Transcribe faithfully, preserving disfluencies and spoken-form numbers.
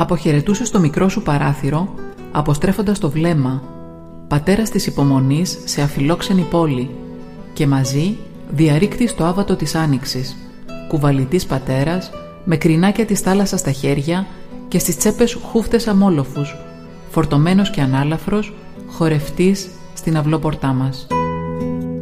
Αποχαιρετούσε στο μικρό σου παράθυρο, αποστρέφοντας το βλέμμα, πατέρας της υπομονής σε αφιλόξενη πόλη, και μαζί διαρρήκτης στο άβατο της άνοιξης, κουβαλητής πατέρας, με κρινάκια της θάλασσας στα χέρια και στις τσέπες χούφτες αμόλοφους, φορτωμένος και ανάλαφρος, χορευτής στην αυλόπορτά μας.